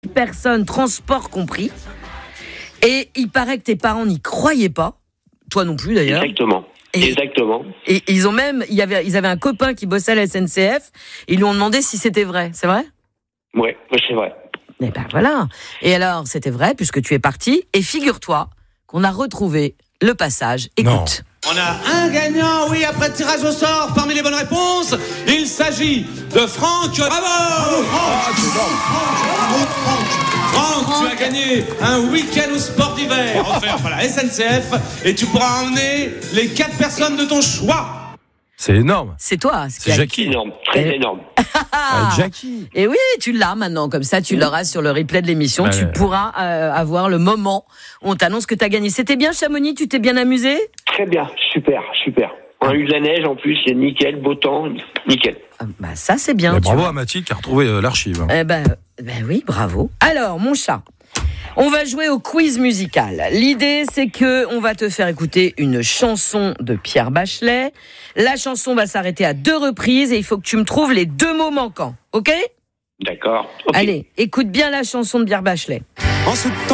personnes, transport compris. Et il paraît que tes parents n'y croyaient pas. Toi non plus d'ailleurs. Exactement. Exactement. Et ils avaient un copain qui bossait à la SNCF. Ils lui ont demandé si c'était vrai. C'est vrai ? Ouais, c'est vrai. Et ben voilà. Et alors, c'était vrai puisque tu es parti. Et figure-toi qu'on a retrouvé le passage. Écoute. Non. On a un gagnant, oui, après tirage au sort, parmi les bonnes réponses, il s'agit de Franck. Bravo Franck, tu as gagné un week-end au sport d'hiver offert par la SNCF et tu pourras emmener les 4 personnes de ton choix. C'est énorme. C'est toi. C'est Jackie. Énorme, très énorme. Jackie. Et oui, tu l'as maintenant, comme ça tu l'auras sur le replay de l'émission, tu pourras avoir le moment où on t'annonce que tu as gagné. C'était bien Chamonix, tu t'es bien amusé ? Très bien, super. On a eu de la neige en plus, c'est nickel, beau temps, nickel. Bah ça c'est bien. Bravo à Mathilde qui a retrouvé l'archive. Ben oui, bravo. Alors, mon chat, on va jouer au quiz musical. L'idée, c'est que on va te faire écouter une chanson de Pierre Bachelet. La chanson va s'arrêter à 2 reprises et il faut que tu me trouves les 2 mots manquants. Ok ? D'accord. Okay. Allez, écoute bien la chanson de Pierre Bachelet.